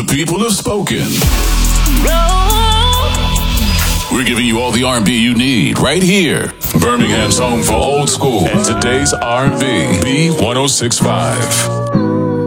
people have spoken. We're giving you all the R&B you need right here. Birmingham's home for old school and today's R&B. B1065.